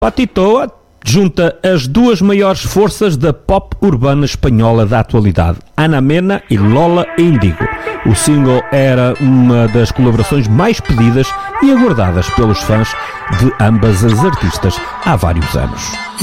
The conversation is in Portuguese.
Patitoa junta as duas maiores forças da pop urbana espanhola da atualidade, Ana Mena e Lola Índigo. O single era uma das colaborações mais pedidas e aguardadas pelos fãs de ambas as artistas há vários anos.